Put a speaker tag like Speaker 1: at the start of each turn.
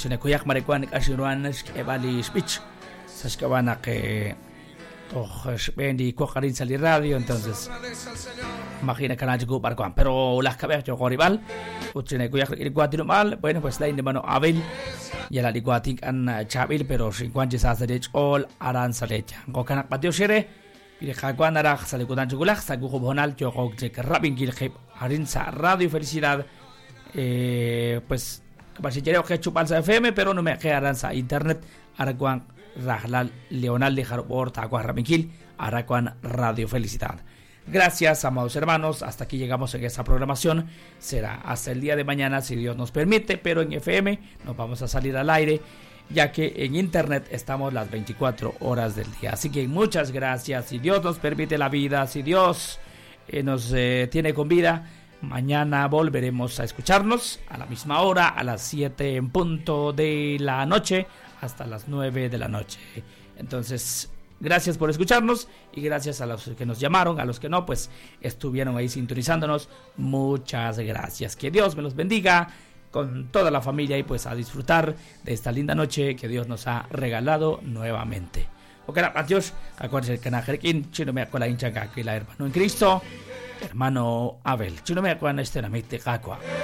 Speaker 1: Chine kuyak marikuan kashiruan evali speech. Sashkabana que bendi cojarin salir radio, entonces imagina que no barco, pero las cabezas yo rival, Chine kuyak igual mal, bueno pues la mano Abel y la liguatik an chabil, pero sin cuantos hacer all aran salecha. Gokanak patio shere. Ilhaguan arah salikudan jugulak saguho bonal jogok jek rabin gilheb harinsa radio felicidad pues kapasi jere oke chupalsa FM pero no me quedaran sa internet araguan rahlal leonal de harbor tagua rabin gil araguan radio felicidad. Gracias, amados hermanos, hasta aquí llegamos en esta programación. Será hasta el día de mañana si Dios nos permite, pero en FM nos vamos a salir al aire, ya que en internet estamos las 24 horas del día. Así que muchas gracias. Si Dios nos permite la vida, si Dios nos tiene con vida, mañana volveremos a escucharnos a la misma hora, a las 7 en punto de la noche, hasta las 9 de la noche. Entonces, gracias por escucharnos y gracias a los que nos llamaron, a los que no, pues estuvieron ahí sintonizándonos. Muchas gracias. Que Dios me los bendiga con toda la familia y pues a disfrutar de esta linda noche que Dios nos ha regalado nuevamente. Ok, adiós. Acuérdense que Najerkin, chino me acuerda hincha que la hermano en Cristo, hermano Abel. Chino me acuerda este namite Gacua.